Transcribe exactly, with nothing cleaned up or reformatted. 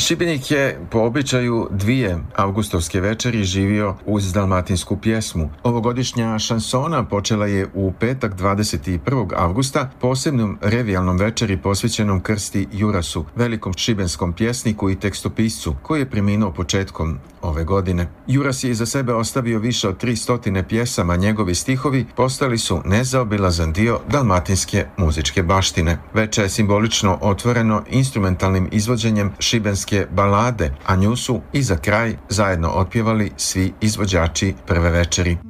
Šibenik je po običaju dvije avgustovske večeri živio uz dalmatinsku pjesmu. Ovogodišnja šansona počela je u petak dvadeset prvog avgusta posebnom revijalnom večeri posvećenom krsti Jurasu, velikom šibenskom pjesniku i tekstopiscu koji je preminuo početkom ove godine. Juras je iza sebe ostavio više od tri stotine pjesama, njegovi stihovi postali su nezaobilazan dio dalmatinske muzičke baštine. Veče je simbolično otvoreno instrumentalnim izvođenjem šibenske balade, a nju su i za kraj zajedno otpjevali svi izvođači prve večeri.